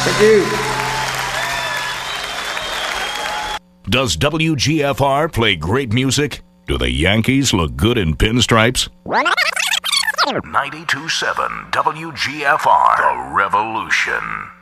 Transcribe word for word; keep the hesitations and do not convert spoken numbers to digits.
Thank you. Does W G F R play great music? Do the Yankees look good in pinstripes? ninety-two point seven W G F R, The Revolution.